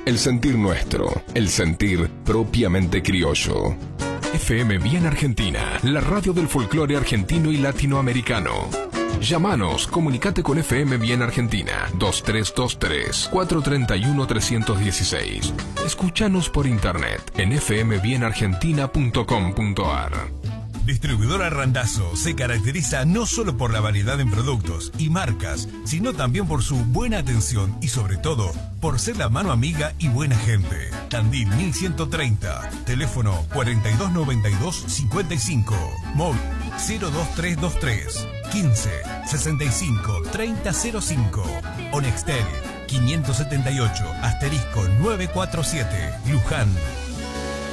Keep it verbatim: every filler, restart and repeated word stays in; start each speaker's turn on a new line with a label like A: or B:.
A: El sentir nuestro, el sentir propiamente criollo. F M Bien Argentina, la radio del folclore argentino y latinoamericano. Llámanos, comunicate con F M Bien Argentina, dos tres dos tres, cuatro tres uno, tres uno seis. Escúchanos por internet en f m bien argentina punto com punto a r.
B: Distribuidora Randazzo se caracteriza no solo por la variedad en productos y marcas, sino también por su buena atención y sobre todo por ser la mano amiga y buena gente. Tandil mil ciento treinta, teléfono cuatro dos nueve dos cincuenta y cinco, móvil cero dos tres dos tres, quince, sesenta y cinco, treinta cero cinco, Onextel quinientos setenta y ocho, asterisco novecientos cuarenta y siete, Luján.